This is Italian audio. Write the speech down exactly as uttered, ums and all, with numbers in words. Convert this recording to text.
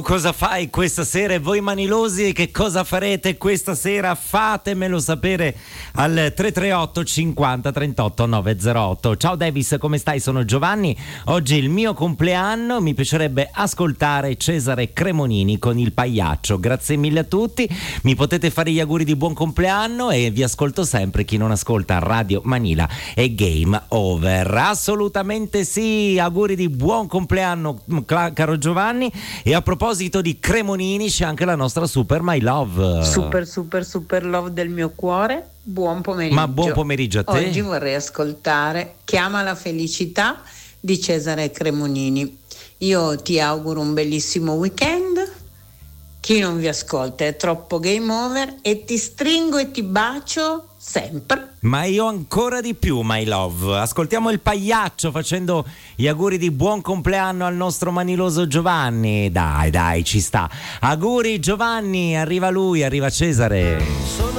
cosa fai questa sera e voi manilosi che cosa farete questa sera? Fatemelo sapere al tre tre otto cinquanta trentotto novecentotto. Ciao Davis, come stai? Sono Giovanni, oggi è il mio compleanno, mi piacerebbe ascoltare Cesare Cremonini con Il Pagliaccio. Grazie mille a tutti, mi potete fare gli auguri di buon compleanno e vi ascolto sempre. Chi non ascolta Radio Manila è game over. Assolutamente sì, auguri di buon compleanno caro Giovanni. E a proposito di Cremonini c'è anche la nostra Super My Love. Super super super love del mio cuore, buon pomeriggio. Ma buon pomeriggio a te. Oggi vorrei ascoltare Chiama la felicità di Cesare Cremonini. Io ti auguro un bellissimo weekend. Chi non vi ascolta è troppo game over e ti stringo e ti bacio sempre. Ma io ancora di più, my love. Ascoltiamo Il Pagliaccio facendo gli auguri di buon compleanno al nostro maniloso Giovanni. Dai, dai, ci sta. Auguri Giovanni, arriva lui, arriva Cesare.